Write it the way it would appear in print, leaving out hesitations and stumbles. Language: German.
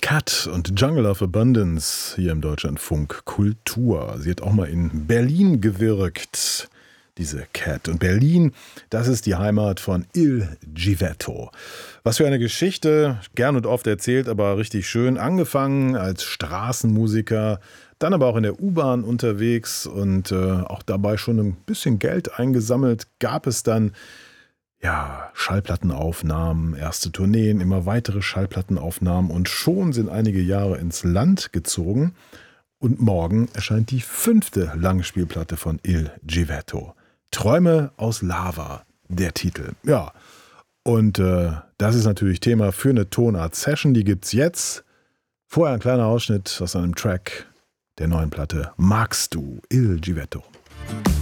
Cat und Jungle of Abundance hier im Deutschlandfunk Kultur. Sie hat auch mal in Berlin gewirkt, diese Cat. Und Berlin, das ist die Heimat von Il Givetto. Was für eine Geschichte, gern und oft erzählt, aber richtig schön. Angefangen als Straßenmusiker, dann aber auch in der U-Bahn unterwegs und auch dabei schon ein bisschen Geld eingesammelt. Gab es dann Schallplattenaufnahmen, erste Tourneen, immer weitere Schallplattenaufnahmen und schon sind einige Jahre ins Land gezogen. Und morgen erscheint die 5. Langspielplatte von Il Givetto. Träume aus Lava, der Titel. Ja, und das ist natürlich Thema für eine Tonart-Session, die gibt's jetzt. Vorher ein kleiner Ausschnitt aus einem Track der neuen Platte Magst du, Il Givetto.